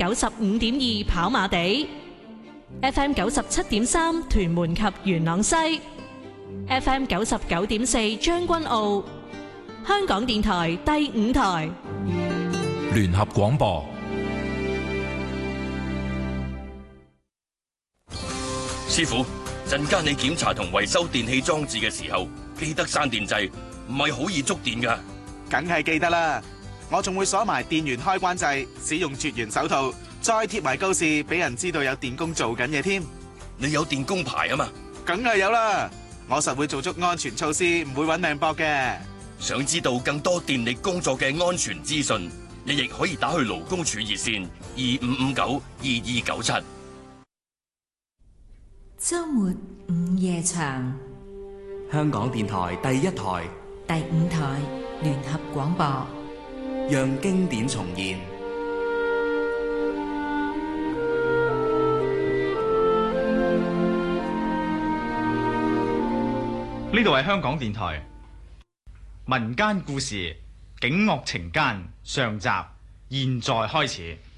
95.2 跑馬地、FM 97.3 屯門及元朗西、FM 99.4 將軍澳。香港電台第5台聯合廣播。 師傅，陣間你檢查同維修電器裝置嘅時候，記得閂電掣，唔係好易觸電㗎。 梗係記得啦，我仲會鎖埋電源開關掣，使用絕緣手套，再貼埋告示，俾人知道有電工做緊嘢添。 你有電工牌啊嘛？ 梗係有啦，我實會做足安全措施，唔會搵命搏嘅。 想知道更多電力工作嘅安全資訊，你亦可以打去勞工處熱線25592297。 周末午夜場， 香港電台第1台、 第5台聯合廣播， 讓經典重現。 呢度係香港電台民間故事警惡懲奸上集，現在開始。